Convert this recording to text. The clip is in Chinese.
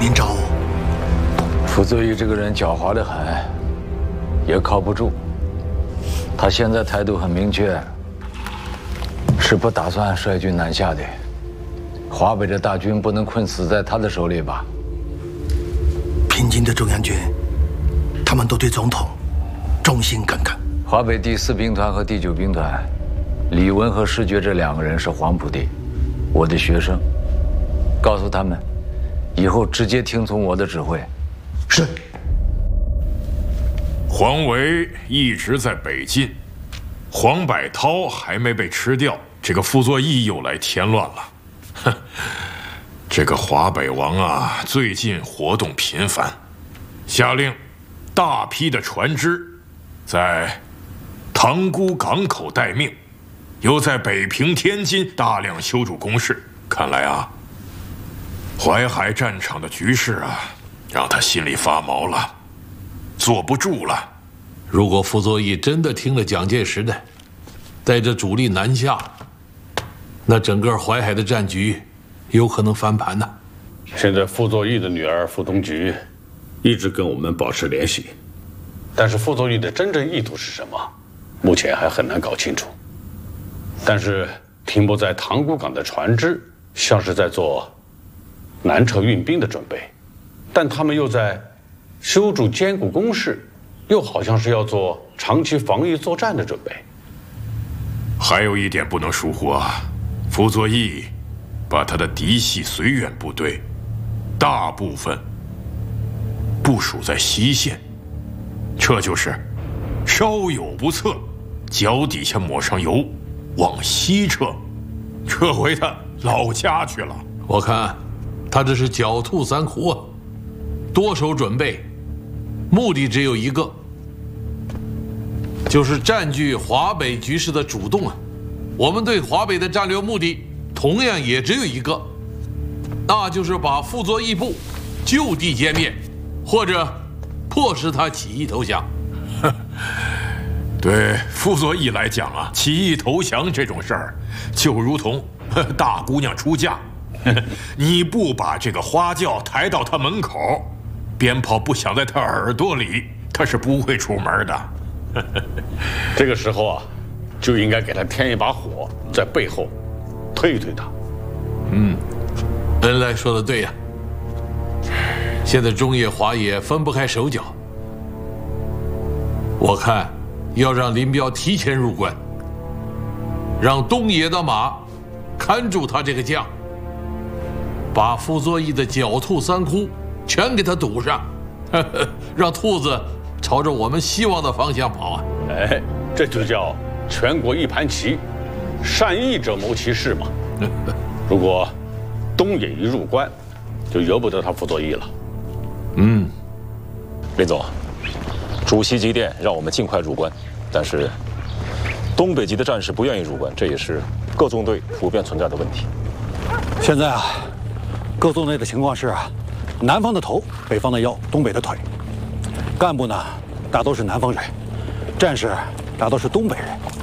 您找我？ 傅作义这个人狡猾得很，也靠不住。他现在态度很明确，是不打算率军南下的。华北的大军不能困死在他的手里吧？ 平津的中央军，他们都对总统忠心耿耿。 华北第4兵团和第9兵团，李文和石觉这2个人是黄埔的，我的学生。告诉他们，以后直接听从我的指挥。 是。 黄维一直在北进，黄百韬还没被吃掉，这个傅作义又来添乱了。哼，这个华北王啊，最近活动频繁，下令大批的船只在塘沽港口待命，又在北平、天津大量修筑工事。看来啊，淮海战场的局势啊，让他心里发毛了，坐不住了。 如果傅作义真的听了蒋介石的，带着主力南下，那整个淮海的战局有可能翻盘呢。 现在傅作义的女儿傅冬菊一直跟我们保持联系，但是傅作义的真正意图是什么，目前还很难搞清楚。但是停泊在塘沽港的船只像是在做南撤运兵的准备，但他们又在修筑坚固工事，又好像是要做长期防御作战的准备。 还有一点不能疏忽啊，傅作义把他的嫡系绥远部队大部分部署在西线，这就是稍有不测，脚底下抹上油，往西撤，撤回他老家去了。 我看他这是狡兔3窟啊，多手准备，目的只有一个，就是占据华北局势的主动啊。我们对华北的战略目的同样也只有一个，那就是把傅作义部就地歼灭，或者迫使他起义投降。 对傅作义来讲啊，起义投降这种事儿，就如同大姑娘出嫁，你不把这个花轿抬到她门口，鞭炮不响在她耳朵里，她是不会出门的。 这个时候啊，就应该给他添一把火，在背后推一推他。 恩来说的对呀，现在中野、华野分不开手脚，我看要让林彪提前入关，让东野的马看住他这个将，把傅作义的狡兔3窟全给他堵上，让兔子朝着我们希望的方向跑啊！ 哎，这就叫全国一盘棋，善意者谋其事嘛。如果东野一入关，就由不得他傅作义了。 林总，主席急电让我们尽快入关，但是东北籍的战士不愿意入关，这也是各纵队普遍存在的问题。 现在啊，各纵队的情况是啊，南方的头，北方的腰，东北的腿。干部呢，大都是南方人，战士大都是东北人。